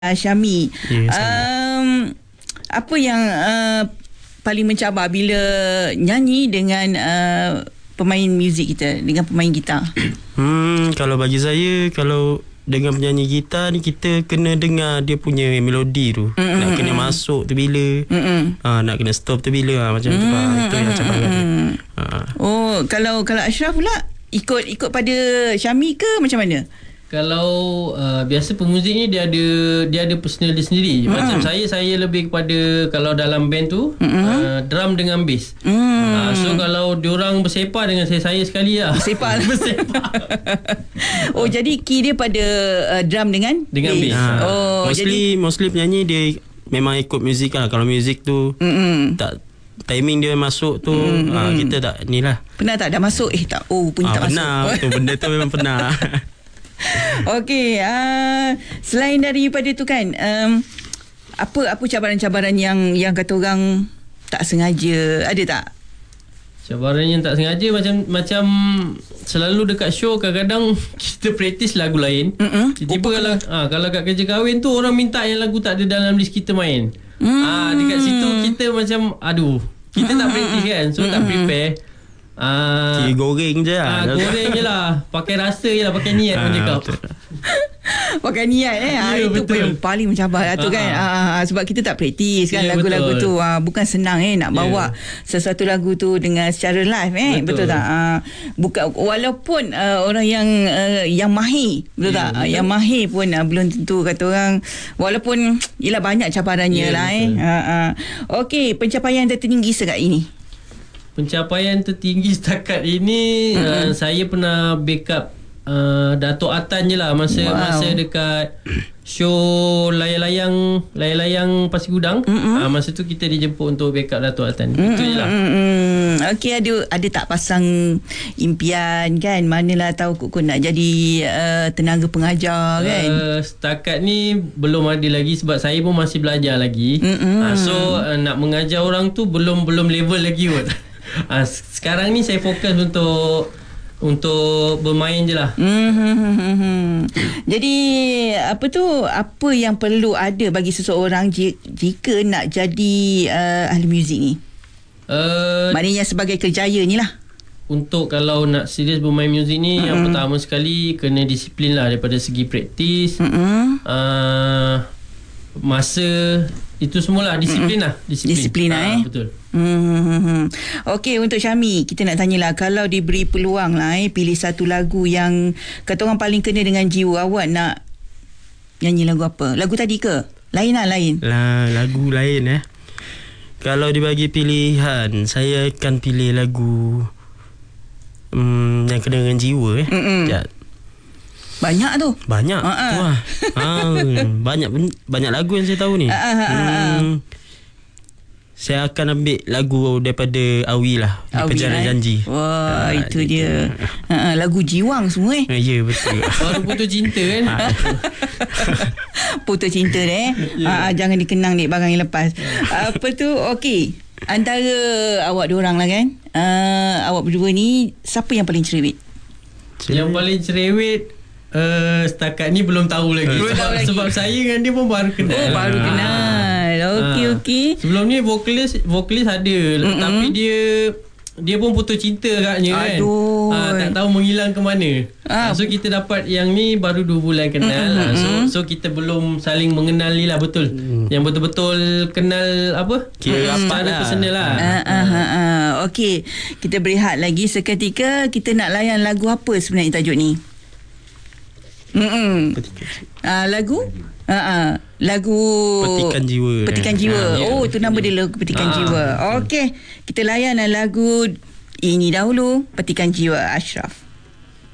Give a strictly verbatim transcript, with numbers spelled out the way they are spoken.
Uh, Syami, yeah, um, apa yang uh, paling mencabar bila nyanyi dengan uh, pemain muzik kita, dengan pemain gitar? Hmm, kalau bagi saya, kalau dengan penyanyi gitar ni, kita kena dengar dia punya melodi tu. Mm-mm. Nak kena masuk tu bila, ha, nak kena stop tu bila, ha, macam tu lah. Itu yang cabaran dia. Ha. Oh, kalau kalau Ashraf pula ikut ikut pada Syami ke macam mana? Kalau uh, biasa pemuzik ni dia ada dia ada personal dia sendiri. Mm. Macam saya saya lebih kepada kalau dalam band tu uh, drum dengan bass. Mm. Uh, so kalau diorang bersepah dengan saya saya sekali lah. Bersepah. bersepah. Oh, jadi key dia pada uh, drum dengan dengan bass. Ha. Oh, mostly jadi mostly penyanyi dia memang ikut muzik lah. Kalau muzik tu Mm-mm. tak timing dia masuk tu, mm-hmm. ha, kita tak ni lah. Pernah tak dah masuk eh tak oh punya ha, tak pernah, masuk. Pernah. Tu benda tu memang pernah. Okey, uh, selain daripada tu kan, um, apa apa cabaran-cabaran yang yang kata orang tak sengaja, ada tak? Cabaran yang tak sengaja macam macam selalu dekat show kadang-kadang kita praktis lagu lain. Mm-mm. Tiba-tiba oh, kalau ha, kalau kat kerja kahwin tu orang minta yang lagu tak ada dalam list kita main. Mm. Ah, dekat situ kita macam aduh, kita mm-hmm. tak praktis kan, so mm-hmm. tak prepare. Ah, uh, goreng je lah. Ah, goreng je lah. Pakai rasa je lah, pakai niat pun cakap. Pakai niat eh. Ha, ya, itu pun yang paling mencabar lah tu kan. Ha, sebab kita tak praktis kan ya, lagu-lagu betul. tu. Ha, bukan senang eh nak bawa ya. sesuatu lagu tu dengan secara live eh. Betul, betul tak? Ha, bukan walaupun uh, orang yang uh, yang mahir, betul ya, tak? Betul. Yang mahir pun uh, belum tentu kata orang, walaupun ialah banyak cabarannya ya, lah betul. eh. Ha, ha. Okey, pencapaian tertinggi setakat ini. Pencapaian tertinggi setakat ini mm-hmm. uh, saya pernah backup uh, Dato' Atan je lah masa wow. masa dekat show layang-layang layang-layang Pasir Gudang. Mm-hmm. Uh, masa tu kita dijemput untuk backup Dato' Atan. Mm-hmm. Itu je lah. Mm-hmm. Okey, ada ada tak pasang impian kan? Manalah tahu kok nak jadi uh, tenaga pengajar kan? Uh, setakat ni belum ada lagi sebab saya pun masih belajar lagi. Mm-hmm. Uh, so uh, nak mengajar orang tu belum belum level lagi kot. Ha, sekarang ni saya fokus untuk untuk bermain je lah. Mm-hmm. Jadi apa tu, apa yang perlu ada bagi seseorang jika nak jadi uh, ahli muzik ni? Uh, Maknanya sebagai kerjaya ni lah. Untuk kalau nak serius bermain muzik ni, mm-hmm. yang pertama sekali kena disiplin lah daripada segi praktis. Mm-hmm. Uh, masa itu semualah disiplin lah disiplin, disiplin lah eh betul. Hmm. Okey, untuk Syami kita nak tanyalah, kalau diberi peluang lah eh pilih satu lagu yang kata orang paling kena dengan jiwa, awak nak nyanyi lagu apa? Lagu tadi ke? Lain lah lain. Lah, lagu lain eh. Kalau dibagi pilihan, saya akan pilih lagu um, yang kena dengan jiwa eh. Sekejap. Banyak tu. Banyak. Uh-uh. Tu lah. Ha, banyak banyak lagu yang saya tahu ni. Uh-uh. Hmm, saya akan ambil lagu daripada Awi lah. Di Perjalanan eh? Janji. Wah, ha, itu dia. Ha, lagu jiwang semua eh. Ya, betul. Baru putus cinta kan. Putus cinta eh. Yeah. Ha, jangan dikenang dek barang yang lepas. Apa tu? Okey. Antara awak dua orang lah kan. Uh, awak berdua ni siapa yang paling cerewet? Yang paling cerewet Uh, setakat ni belum tahu lagi. Belum sebab, tahu lagi. Sebab saya dengan dia pun baru kenal. Oh, baru kenal. Okey, ha. okey. Sebelum ni vokalis vokalis ada, mm-hmm. tapi dia dia pun putus cinta agaknya kan. Aduh. Ha, tak tahu menghilang ke mana. Ha. So kita dapat yang ni baru dua bulan kenal. Mm-hmm. So so kita belum saling mengenali lah betul. Mm. Yang betul-betul kenal apa? Kira mm. apa ada personal lah. Ha, ha, ha, ha. Okey, kita berehat lagi seketika. Kita nak layan lagu apa sebenarnya tajuk ni? Hmm. Ah, lagu? Ah, ah. Lagu Petikan Jiwa. Petikan Jiwa. Ha, oh, itu nama dia, lagu Petikan ha. Jiwa. Okey, kita layan lagu ini dahulu, Petikan Jiwa Ashraf.